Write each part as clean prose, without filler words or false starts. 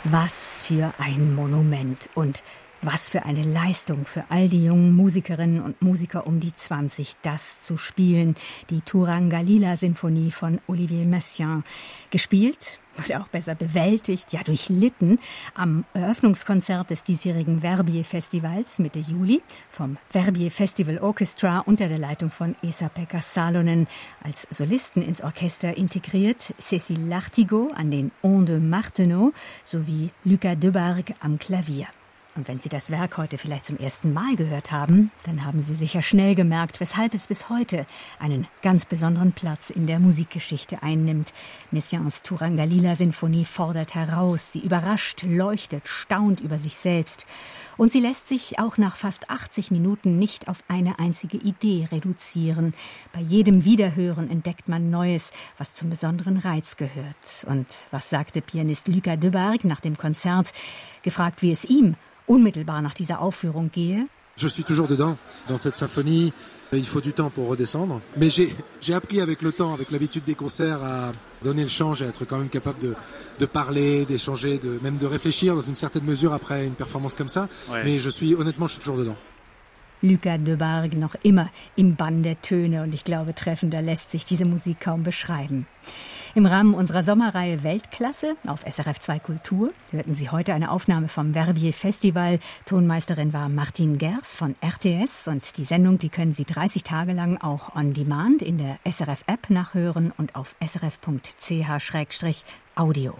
Was für ein Monument und was für eine Leistung für all die jungen Musikerinnen und Musiker um die 20, das zu spielen. Die Turangalila-Sinfonie von Olivier Messiaen. Gespielt, oder auch besser bewältigt, ja durchlitten, am Eröffnungskonzert des diesjährigen Verbier-Festivals Mitte Juli vom Verbier Festival Orchestra unter der Leitung von Esa-Pekka Salonen. Als Solisten ins Orchester integriert Cécile Lartigot an den Ondes de Martenot sowie Lucas Debargue am Klavier. Und wenn Sie das Werk heute vielleicht zum ersten Mal gehört haben, dann haben Sie sicher schnell gemerkt, weshalb es bis heute einen ganz besonderen Platz in der Musikgeschichte einnimmt. Messiaens Turangalila-Sinfonie fordert heraus, sie überrascht, leuchtet, staunt über sich selbst. Und sie lässt sich auch nach fast 80 Minuten nicht auf eine einzige Idee reduzieren. Bei jedem Wiederhören entdeckt man Neues, was zum besonderen Reiz gehört. Und was sagte Pianist Lucas Debargue nach dem Konzert? Gefragt, wie es ihm unmittelbar nach dieser Aufführung gehe. Je suis toujours dedans, dans cette symphonie. Il faut du temps pour redescendre. Mais j'ai appris avec le temps, avec l'habitude des concerts, à donner le change et à être quand même capable de parler, d'échanger, même de réfléchir dans une certaine mesure après une performance comme ça. Ouais. Mais je suis toujours dedans. Lucas Debargue noch immer im Bann der Töne und ich glaube, treffender lässt sich diese Musik kaum beschreiben. Im Rahmen unserer Sommerreihe Weltklasse auf SRF 2 Kultur hörten Sie heute eine Aufnahme vom Verbier Festival. Tonmeisterin war Martine Gers von RTS und die Sendung, die können Sie 30 Tage lang auch on demand in der SRF-App nachhören und auf srf.ch/audio.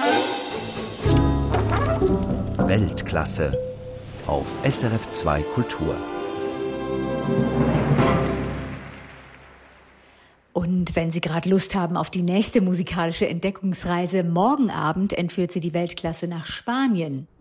Weltklasse auf SRF 2 Kultur. Und wenn Sie gerade Lust haben auf die nächste musikalische Entdeckungsreise, morgen Abend entführt Sie die Weltklasse nach Spanien.